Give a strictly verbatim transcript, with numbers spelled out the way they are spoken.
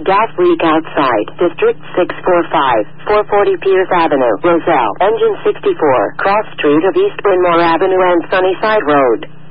Gas leak outside. District six forty-five, four forty Pierce Avenue, Roselle. Engine sixty-four. Cross Street of East Brynmore Avenue and Sunnyside Road.